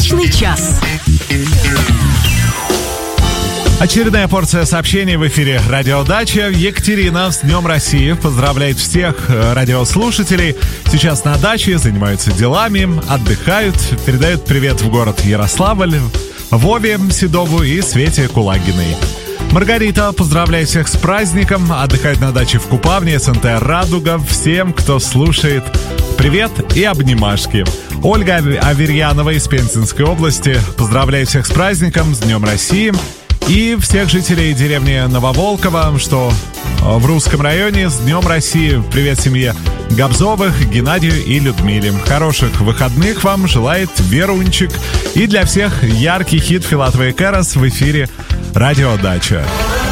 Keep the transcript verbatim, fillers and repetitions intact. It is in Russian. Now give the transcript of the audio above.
Дачный час. Очередная порция сообщений в эфире «Радио Дача». Екатерина с Днем России поздравляет всех радиослушателей. Сейчас на даче, занимаются делами, отдыхают. Передают привет в город Ярославль, Вове Седову и Свете Кулагиной. Маргарита поздравляет всех с праздником. Отдыхает на даче в Купавне, СНТ «Радуга». Всем, кто слушает, привет и обнимашки. Ольга Аверьянова из Пензенской области поздравляет всех с праздником, с Днем России. И всех жителей деревни Нововолково, что в Русском районе, с Днем России. Привет семье Габзовых, Геннадию и Людмиле. Хороших выходных вам желает Верунчик. И для всех яркий хит Филатова и Кэрос в эфире «Радио Дача».